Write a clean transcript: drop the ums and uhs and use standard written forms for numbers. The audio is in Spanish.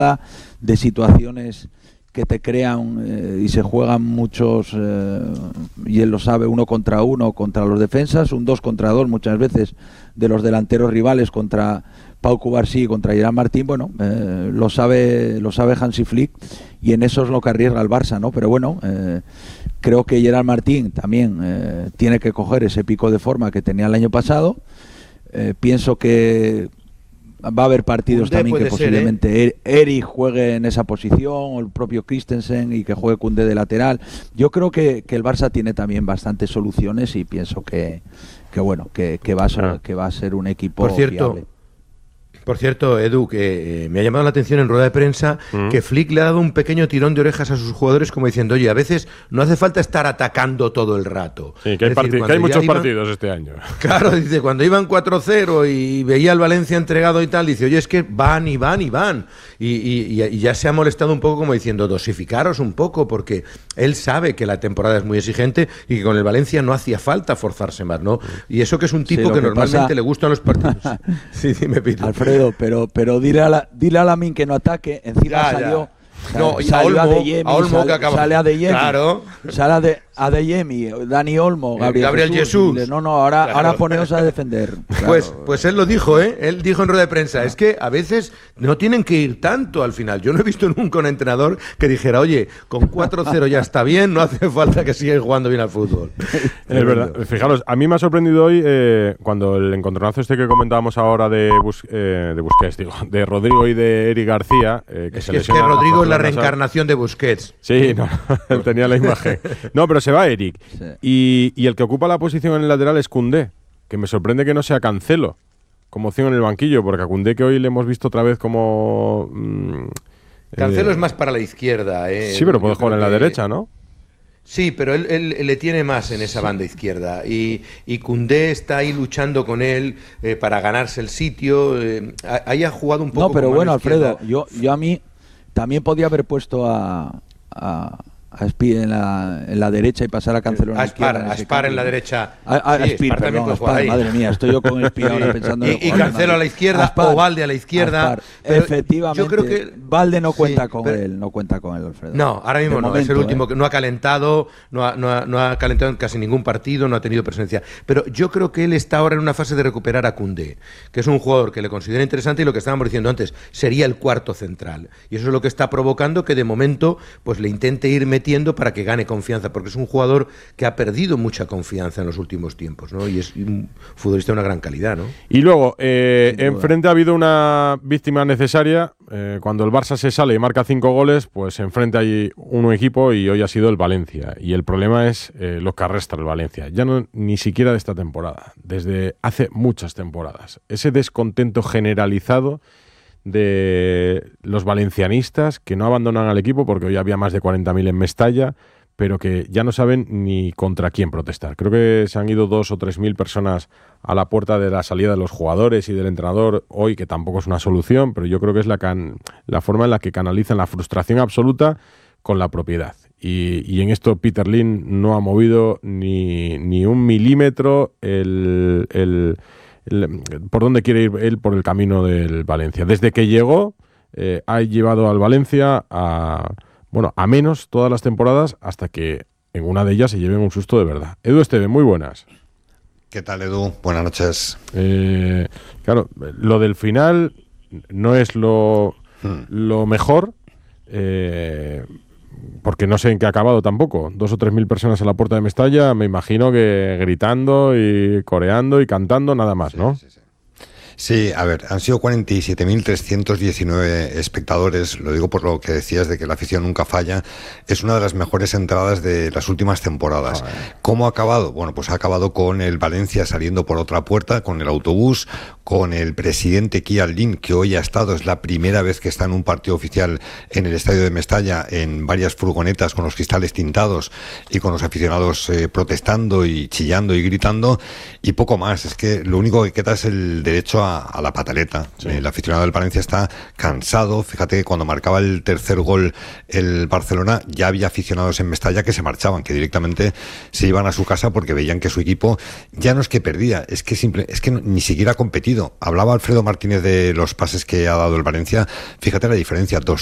de situaciones que te crean y se juegan muchos, y él lo sabe, 1 contra 1 contra los defensas, un 2 contra 2 muchas veces de los delanteros rivales contra Pau Cubarsí y contra Gerard Martín. Bueno, lo sabe Hansi Flick, y en eso es lo que arriesga el Barça, ¿no? Pero bueno, creo que Gerard Martín también tiene que coger ese pico de forma que tenía el año pasado. Pienso que va a haber partidos también que posiblemente Eric juegue en esa posición, o el propio Christensen, y que juegue Koundé de lateral. Yo creo que el Barça tiene también bastantes soluciones, y pienso que va a ser un equipo fiable. Por cierto, Edu, que me ha llamado la atención en rueda de prensa que Flick le ha dado un pequeño tirón de orejas a sus jugadores, como diciendo, oye, a veces no hace falta estar atacando todo el rato. Sí, que hay muchos partidos este año. Claro, dice, cuando iban 4-0 y veía al Valencia entregado y tal, dice, oye, es que van y van y van. Y ya se ha molestado un poco, como diciendo, dosificaros un poco, porque él sabe que la temporada es muy exigente y que con el Valencia no hacía falta forzarse más, ¿no? Y eso que es un tipo que normalmente le gustan los partidos. Sí, dime, Pito. Alfredo, pero dile a Lamine que no ataque. Encima salió a Olmo, que acaba. Sale Adeyemi, claro. Sale Adeyemi, Dani Olmo, Gabriel Jesús. Ahora poneos a defender. Claro. Pues él lo dijo, él dijo en rueda de prensa, es que a veces no tienen que ir tanto al final. Yo no he visto nunca un entrenador que dijera, oye, con 4-0 ya está bien, no hace falta que sigáis jugando bien al fútbol. Es verdad. Fijaros, a mí me ha sorprendido hoy cuando el encontronazo que comentábamos ahora de Busquets, de Rodrigo y de Eric García, es que Rodrigo es la reencarnación de Busquets. Sí, no, tenía la imagen. No, pero se va Eric. Sí. Y el que ocupa la posición en el lateral es Koundé, que me sorprende que no sea Cancelo como opción en el banquillo, porque a Koundé, que hoy le hemos visto otra vez como... Cancelo es más para la izquierda. Sí, pero puede jugar en la derecha, ¿no? Sí, pero él le tiene más en esa banda izquierda, y Koundé está ahí luchando con él para ganarse el sitio. Ahí ha jugado un poco. No, pero bueno, Alfredo, yo a mí también podía haber puesto a Spar en la derecha y pasar a Cancelo en la izquierda. A Spar en la derecha. Spar también puede jugar ahí. Madre mía, estoy yo con Spar ahora pensando en y Cancelo a la izquierda, o Valde a la izquierda. Efectivamente, yo creo que Valde no cuenta con él, Alfredo. No, ahora mismo no, es el último que no ha calentado, no ha calentado en casi ningún partido, no ha tenido presencia. Pero yo creo que él está ahora en una fase de recuperar a Koundé, que es un jugador que le considera interesante, y lo que estábamos diciendo antes, sería el cuarto central. Y eso es lo que está provocando que de momento pues le intente ir metiendo para que gane confianza, porque es un jugador que ha perdido mucha confianza en los últimos tiempos, ¿no? Y es un futbolista de una gran calidad, ¿no? Y luego, enfrente ha habido una víctima necesaria. Cuando el Barça se sale y marca 5 goles, pues enfrente hay un equipo, y hoy ha sido el Valencia. Y el problema es lo que arrastra el Valencia. Ya no ni siquiera de esta temporada, desde hace muchas temporadas. Ese descontento generalizado de los valencianistas, que no abandonan al equipo, porque hoy había más de 40.000 en Mestalla, pero que ya no saben ni contra quién protestar. Creo que se han ido 2.000 o 3.000 personas a la puerta de la salida de los jugadores y del entrenador hoy, que tampoco es una solución, pero yo creo que es la forma en la que canalizan la frustración absoluta con la propiedad. Y en esto Peter Lim no ha movido ni un milímetro por dónde quiere ir él por el camino del Valencia. Desde que llegó, ha llevado al Valencia a menos todas las temporadas, hasta que en una de ellas se lleven un susto de verdad. Edu Esteve, muy buenas. ¿Qué tal, Edu? Buenas noches. Claro, lo del final no es lo mejor, porque no sé en qué ha acabado tampoco. 2.000 o 3.000 personas a la puerta de Mestalla, me imagino que gritando y coreando y cantando, nada más, ¿no? Sí. Sí, a ver, han sido 47.319 espectadores, lo digo por lo que decías de que la afición nunca falla, es una de las mejores entradas de las últimas temporadas. ¿Cómo ha acabado? Bueno, pues ha acabado con el Valencia saliendo por otra puerta, con el autobús, con el presidente Peter Lim, que hoy ha estado, es la primera vez que está en un partido oficial en el estadio de Mestalla, en varias furgonetas con los cristales tintados y con los aficionados protestando y chillando y gritando, y poco más. Es que lo único que queda es el derecho mucho a la pataleta. Sí. El aficionado del Valencia está cansado. Fíjate que cuando marcaba el tercer gol el Barcelona, ya había aficionados en Mestalla que se marchaban, que directamente se iban a su casa porque veían que su equipo ya no es que perdía, es que ni siquiera ha competido. Hablaba Alfredo Martínez de los pases que ha dado el Valencia. Fíjate la diferencia,